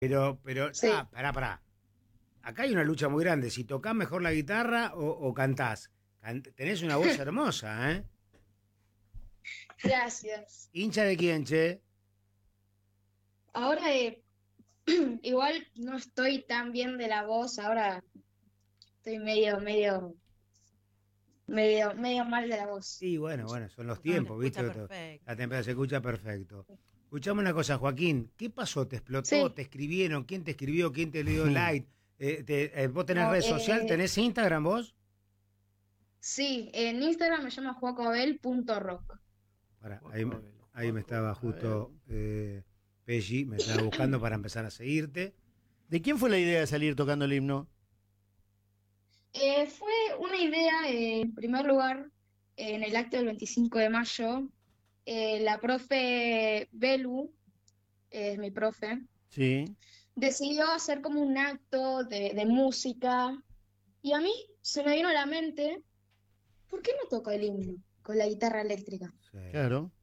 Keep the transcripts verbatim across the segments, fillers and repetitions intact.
Pero, pero, Sí. ah, pará, pará. Acá hay una lucha muy grande. Si tocás mejor la guitarra o, o cantás. Can- tenés una voz hermosa, ¿eh? Gracias. ¿Hincha de quién, che? Ahora eh, igual no estoy tan bien de la voz, ahora estoy medio, medio, medio, medio mal de la voz. Y bueno, bueno, son los No, se tiempos, ¿viste? escucha To- perfecto. La temperatura se escucha perfecto. Escuchame una cosa, Joaquín. ¿Qué pasó? ¿Te explotó? Sí, ¿Te escribieron? ¿Quién te escribió? ¿Quién te le dio like? Eh, te- eh, ¿Vos tenés no, red social? eh, ¿Tenés Instagram vos? sí, en Instagram me llamo juacobel punto rock. Pará, ahí, me- Juaco, ahí me Juaco, estaba a ver. justo eh, Peggy, me estaba buscando para empezar a seguirte. ¿De quién fue la idea de salir tocando el himno? Eh, fue una idea, eh, en primer lugar, en el acto del veinticinco de mayo, eh, la profe Belu, es mi profe, Sí. decidió hacer como un acto de, de música y a mí se me vino a la mente, ¿por qué no toco el himno con la guitarra eléctrica? Sí. Claro.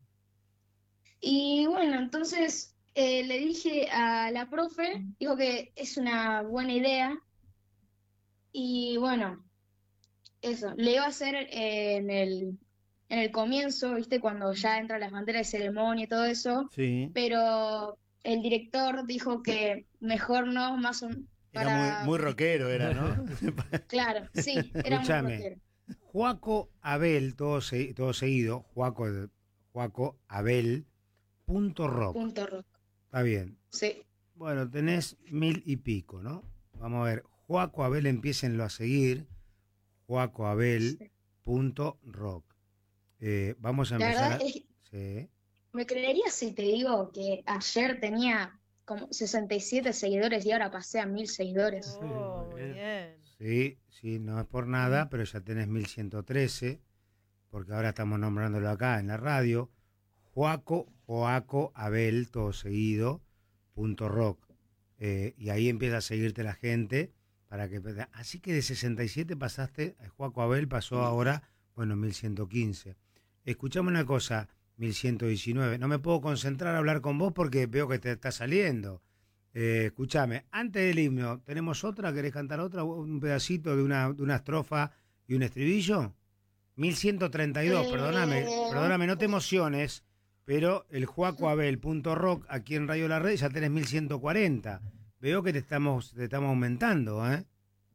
Y bueno, entonces eh, le dije a la profe, dijo que es una buena idea y bueno, eso, le iba a hacer eh, en el, en el comienzo, ¿viste? Cuando ya entran las banderas de ceremonia y todo eso, Sí. pero el director dijo que mejor no, más o Era muy, para... muy rockero, era, ¿no? Claro, sí, era muy Escúchame, rockero. Juaco Abel, todo, se- todo seguido, Juaco, de- Juaco Abel, punto rock. Punto rock. Está bien. Sí, Bueno, tenés mil y pico, ¿no? Vamos a ver, Juaco Abel, empiecenlo a seguir, Juaco Abel, sí. punto rock. Eh, vamos a La empezar verdad a... es, Sí. ¿me creerías si te digo que ayer tenía como sesenta y siete seguidores y ahora pasé a mil seguidores? Oh, muy muy bien. bien. Sí, sí, no es por nada, pero ya tenés mil ciento trece, porque ahora estamos nombrándolo acá en la radio. Joaco, Joaco, Abel, todo seguido, punto rock. Eh, y ahí empieza a seguirte la gente para que... Así que de sesenta y siete pasaste, a Joaco Abel pasó ahora, bueno, mil ciento quince. Escuchame una cosa, mil ciento diecinueve. No me puedo concentrar a hablar con vos porque veo que te está saliendo. Eh, escúchame, antes del himno, ¿tenemos otra? ¿Querés cantar otra? ¿Un pedacito de una, de una estrofa y un estribillo? mil ciento treinta y dos, perdóname, Eh, perdóname, no te emociones, pero el juacoabel.rock aquí en Radio La Red ya tenés mil ciento cuarenta. Veo que te estamos, te estamos aumentando, ¿eh?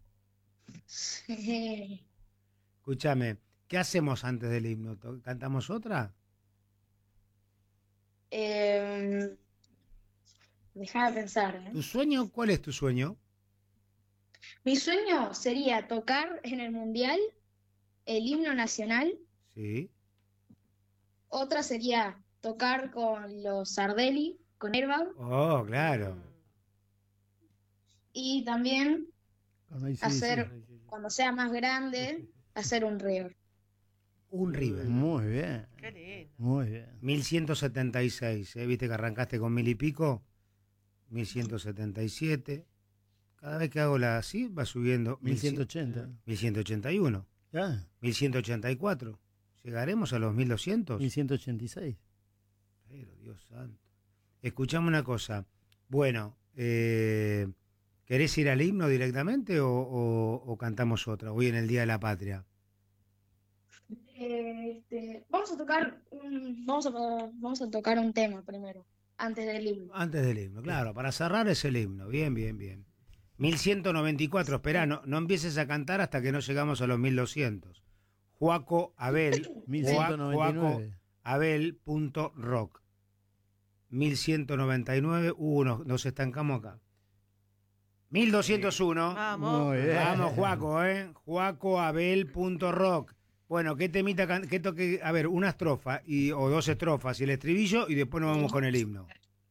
eh, Escúchame, ¿qué hacemos antes del himno? ¿To- ¿Cantamos otra? eh, déjame pensar, ¿eh? ¿Tu sueño? ¿Cuál es tu sueño? Mi sueño sería tocar en el Mundial el himno nacional. Sí. Otra sería tocar con los Sardelli, con Airbag. Oh, claro. Mm. Y también Con ahí sí, hacer, sí. cuando sea más grande, hacer un River. Un River. Muy bien. Qué lindo. Muy bien. mil ciento setenta y seis, ¿eh? ¿Viste que arrancaste con mil y pico? mil ciento setenta y siete. Cada vez que hago la así va subiendo. mil ciento ochenta. mil ciento ochenta y uno. Ya. mil ciento ochenta y cuatro. ¿Llegaremos a los mil doscientos? mil ciento ochenta y seis. Pero Dios santo. Escuchame una cosa. Bueno, eh, ¿querés ir al himno directamente o, o- o cantamos otra? Hoy en el Día de la Patria. Eh, este, vamos a tocar un, vamos a, vamos a tocar un tema primero, antes del himno. Antes del himno, claro. Para cerrar es el himno. Bien, bien, bien. mil ciento noventa y cuatro. Esperá, no, no empieces a cantar hasta que no llegamos a los mil doscientos. Juaco Abel. mil ciento noventa y nueve. Juaco Abel punto rock. mil ciento noventa y nueve. Uh, nos, nos estancamos acá. mil doscientos uno. Vamos. Muy bien. Vamos, Juaco, ¿eh? Juaco Abel punto rock. Bueno, ¿qué temita, can- qué toque? A ver, una estrofa y, o dos estrofas y el estribillo y después nos vamos con el himno.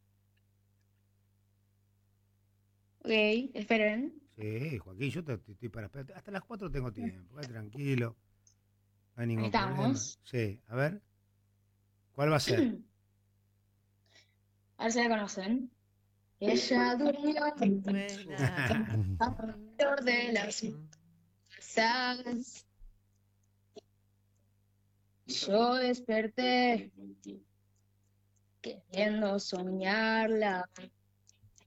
Ok, esperen. Sí, Joaquín, yo te, te estoy para esperar. Hasta las cuatro tengo tiempo, eh, tranquilo. No hay ningún Ahí problema. estamos. Sí, a ver. ¿Cuál va a ser? A ver si la conocen. Ella durmió Buena. alrededor de las mesas. Yo desperté queriendo soñarla.